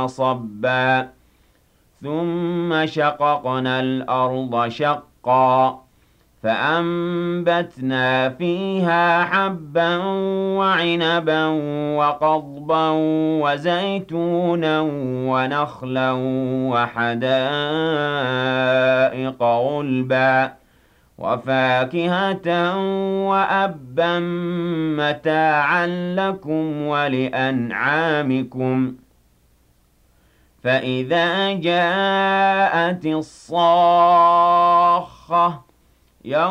صبا ثم شققنا الأرض شقا فأنبتنا فيها حبا وعنبا وقضبا وزيتونا ونخلا وحدائق غلبا وفاكهة وأبا متاعا لكم ولأنعامكم فإذا جاءت الصاخة